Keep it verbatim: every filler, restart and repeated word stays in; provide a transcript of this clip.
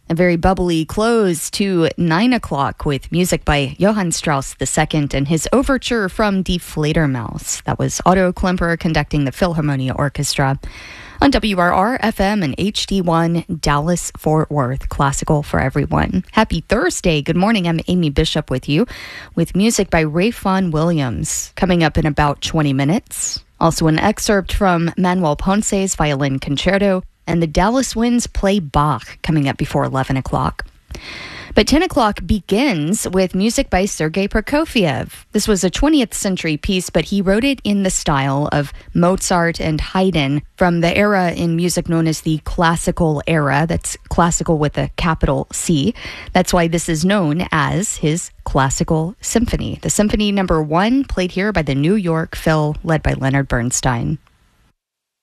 A very bubbly close to nine o'clock with music by Johann Strauss the Second and his overture from Die Fledermaus. That was Otto Klemperer conducting the Philharmonia Orchestra. On W R R F M and H D one, Dallas Fort Worth, classical for everyone. Happy Thursday. Good morning. I'm Amy Bishop with you with music by Ralph Vaughan Williams coming up in about twenty minutes. Also an excerpt from Manuel Ponce's Violin Concerto, and the Dallas Winds play Bach coming up before eleven o'clock. But ten o'clock begins with music by Sergei Prokofiev. This was a twentieth century piece, but he wrote it in the style of Mozart and Haydn from the era in music known as the classical era. That's classical with a capital C. That's why this is known as his classical symphony. The symphony number one played here by the New York Phil, led by Leonard Bernstein.